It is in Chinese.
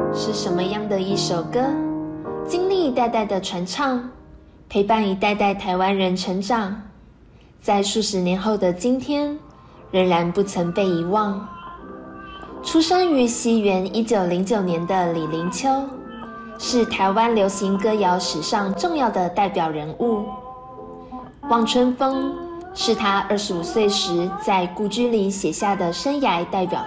是什么样的一首歌，经历一代代的传唱，陪伴一代代台湾人成长，在数十年后的今天，仍然不曾被遗忘。出生于西元1909年的李临秋，是台湾流行歌谣史上重要的代表人物。《望春风》是他25岁时在故居里写下的生涯代表